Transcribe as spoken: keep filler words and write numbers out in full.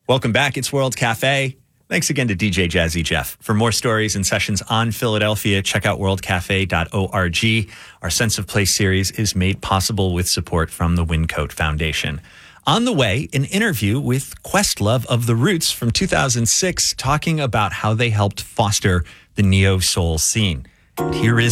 Welcome back. It's World Cafe. Thanks again to D J Jazzy Jeff. For more stories and sessions on Philadelphia, check out world cafe dot org. Our Sense of Place series is made possible with support from the Wyncote Foundation. On the way, an interview with Questlove of The Roots from two thousand six, talking about how they helped foster the neo-soul scene. Here is